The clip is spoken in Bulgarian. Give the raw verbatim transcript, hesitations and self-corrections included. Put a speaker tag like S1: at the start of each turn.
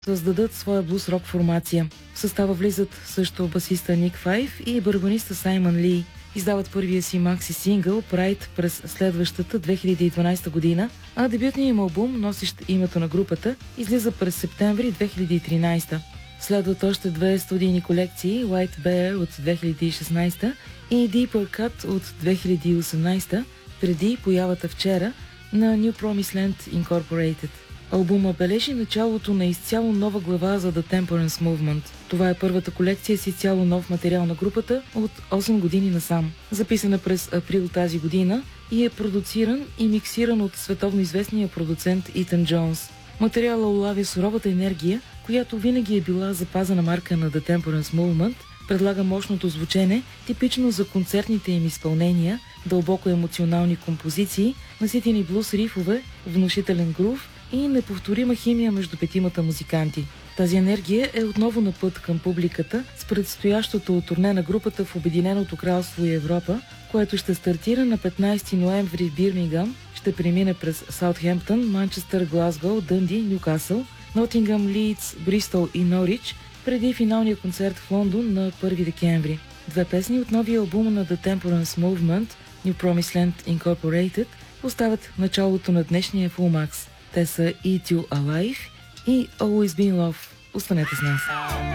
S1: създадат своя блуз-рок формация. В състава влизат също басиста Ник Файв и барабаниста Саймън Ли. Издават първия си макси сингъл Pride през следващата две хиляди и дванадесета година, а дебютният им албум, носещ името на групата, излиза през септември две хиляди и тринадесета. Следват още две студийни колекции, White Bear от две хиляди и шестнадесета и Deeper Cut от две хиляди и осемнадесета, преди появата вчера на New Promised Land Incorporated. Албума бележи началото на изцяло нова глава за The Temperance Movement. Това е първата колекция с изцяло нов материал на групата от осем години насам. Записана през април тази година и е продуциран и миксиран от световно известния продуцент Итан Джонс. Материала улавя суровата енергия, която винаги е била запазена марка на The Temperance Movement, предлага мощното звучене, типично за концертните им изпълнения, дълбоко емоционални композиции, наситени блуз рифове, внушителен грув и неповторима химия между петимата музиканти. Тази енергия е отново на път към публиката с предстоящото турне на групата в Обединеното кралство и Европа, което ще стартира на петнадесети ноември в Бирмингам, ще премине през Саутхемптън, Манчестър, Глазго, Дънди, Нюкасъл, Нотингъм, Лийдс, Бристол и Норич, преди финалния концерт в Лондон на първи декември. Две песни от новия албум на The Temperance Movement, New Promised Land Incorporated, остават началото на днешния Full Max. Те са Eat You Alive и Always Been Love. Останете с нас.